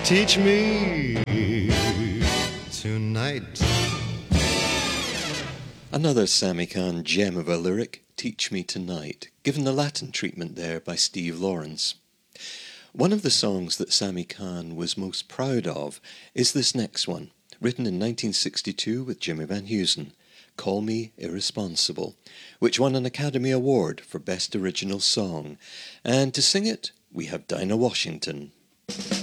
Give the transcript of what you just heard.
Teach me tonight. Another Sammy Cahn gem of a lyric, Teach Me Tonight, given the Latin treatment there by Steve Lawrence. One of the songs that Sammy Cahn was most proud of is this next one, written in 1962 with Jimmy Van Heusen, Call Me Irresponsible, which won an Academy Award for Best Original Song. And to sing it, we have Dinah Washington.